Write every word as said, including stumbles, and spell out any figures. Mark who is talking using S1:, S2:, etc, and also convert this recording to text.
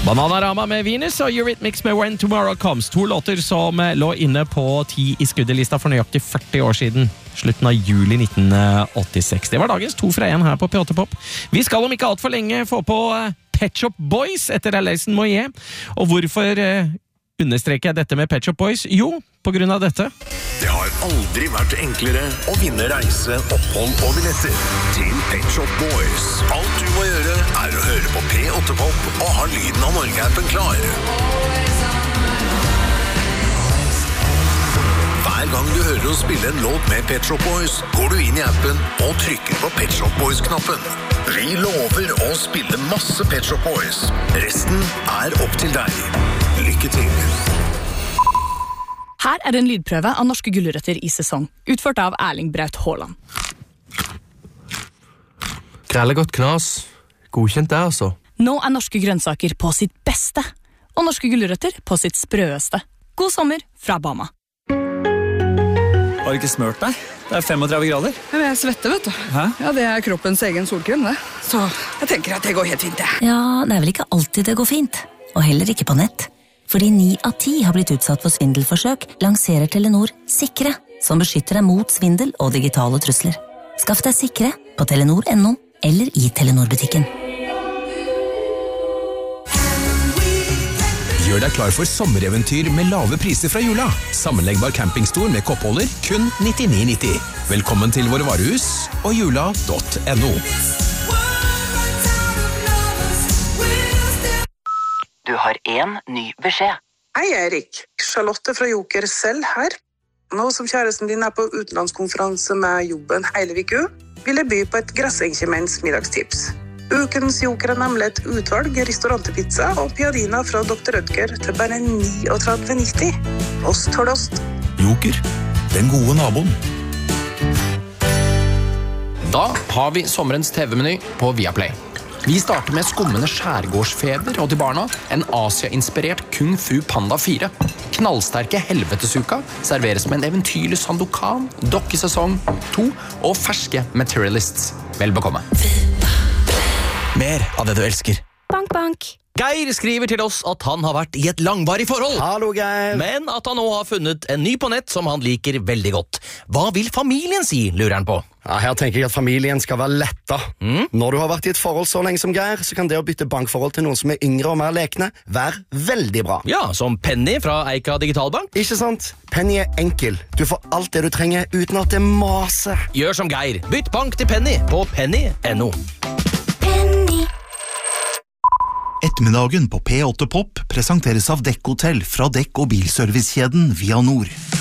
S1: Bananarama med Venus og Eurythmics med When Tomorrow Comes. To låter som lå inne på ti i skuddelista for nøyaktig førti år siden. Slutten av juli nitten åttiseks. Det var dagens to fra en her på P åtte Pop. Vi skal om ikke alt for lenge få på Pet Shop Boys etter Alison Moyet. Og hvorfor eh, understreker jeg dette med Pet Shop Boys? Jo, på grunn av dette.
S2: Det har aldri vært enklere å vinne reise, opphold og billetter til Pet Shop Boys. Alt du må gjøre er å høre på P åtte Pop og ha lyden av Norge-appen klar. Hver gang du hører å spille en låt med Pet Shop Boys, går du inn i appen og trykker på Pet Shop Boys-knappen. Vi lover å spille masse Pet Shop Boys. Resten er opp til deg. Lykke til!
S3: Her er en lydprøve av norske gulrøtter i sesong, utført av Erling Braut Haaland.
S4: Grellegodt knas. Godkjent det, altså.
S3: Nå er norske grønnsaker på sitt beste, og norske gulrøtter på sitt sprøeste. God sommer fra Bama.
S5: Har du ikke smørt deg? Det er femogtredve grader.
S6: Men jeg svetter, vet du.
S5: Hæ?
S6: Ja, det er kroppens egen solkrem, det. Så jeg tenker at det går helt fint, det.
S7: Ja, det er vel ikke alltid det går fint. Og heller ikke på nett. Fordi ni av ti har blitt utsatt for svindelforsøk, lanserer Telenor Sikre, som beskytter deg mot svindel og digitale trusler. Skaff deg Sikre på telenor punktum no eller i Telenor-butikken.
S8: Gjør deg klar for sommereventyr med lave priser fra Jula. Sammenleggbar campingstol med koppholder, kun nittini nitti. Velkommen til våre varehus og jula punktum no.
S9: Du har en ny beskjed.
S10: Hei, Erik. Charlotte fra Joker selv her. Nå som kjæresten din er på utenlandskonferanse med jobben hele viku, vil jeg by på et grassenkjemens middagstips. Ukens Joker er nemlig et utvalg restaurantpizza og piadina fra doktor Rødger til bare trettini nitti. Ost for ost.
S8: Joker, den gode naboen.
S11: Da har vi sommerens T V-meny på Viaplay. Vi starter med skummende skjærgårdsfeber og til barna en Asia-inspirert Kung Fu Panda fire. Knallsterke helvetesuka serveres med en eventyrlig sandokan, dokkesesong to og ferske materialists. Vel bekomme.
S12: Mer av det du elsker.
S3: Bank, bank.
S12: Geir skriver til oss at han har vært i et langvarig forhold.
S13: Hallo, Geir.
S12: Men at han nå har funnet en ny på nett som han liker veldig godt. Hva vil familien si, lurer han på?
S13: Ja, her tenker jeg at familien skal være letta.
S12: Mm?
S13: Når du har vært i et forhold så lenge som Geir, så kan det å bytte bankforhold til noen som er yngre og mer lekne være veldig bra.
S12: Ja, som Penny fra Eika Digitalbank.
S13: Ikke sant? Penny er enkel. Du får alt det du trenger uten at det maser.
S12: Gjør som Geir. Bytt bank til Penny på penny punktum no.
S14: Ettermiddagen på P åtte Pop presenteres av Dekk Hotel fra dekk- og bilservicekjeden Via Nord.